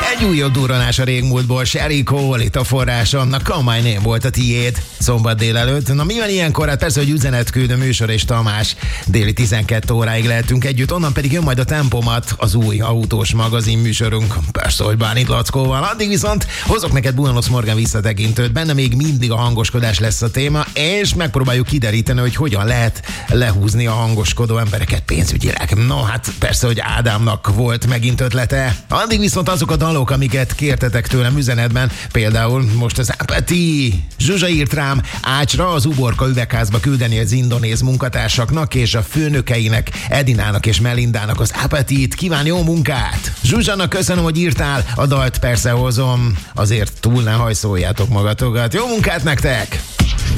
Egy újabb durranás a régmúltból, Sherry Cole, itt a forrásom, na Come My Name volt a tiéd szombat délelőtt. Na mi van ilyenkor? Hát persze, hogy üzenetküldő műsor és Tamás. Déli 12 óráig lehetünk együtt, onnan pedig jön majd a Tempomat, az új autós magazin műsorunk. Persze, hogy Bánit Lackóval. Addig viszont hozok neked Buenos Morgan visszatekintőt, benne még mindig a hangoskodás lesz a téma, és megpróbáljuk kideríteni, hogy hogyan lehet lehúzni a hangoskodó embereket pénzügyileg. No, hát persze, hogy Ádámnak volt megint ötlete. Addig viszont azok a dalok, amiket kértetek tőlem üzenetben, például most az Apathy. Zsuzsa írt rám ácsra az uborka üvegházba küldeni az indonéz munkatársaknak és a főnökeinek, Edinának és Melindának az Apathy-t. Kíván jó munkát! Zsuzsának köszönöm, hogy írtál, a dalt persze hozom, azért túl ne hajszoljátok magatokat. Jó munkát nektek!